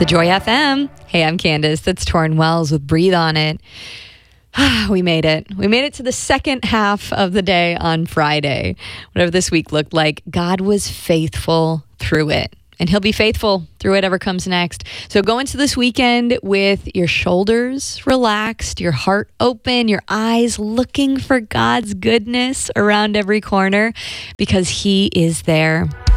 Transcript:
The Joy FM. Hey, I'm Candace. That's Torrin Wells with Breathe on It. We made it. We made it to the second half of the day on Friday. Whatever this week looked like, God was faithful through it. And he'll be faithful through whatever comes next. So go into this weekend with your shoulders relaxed, your heart open, your eyes looking for God's goodness around every corner, because he is there.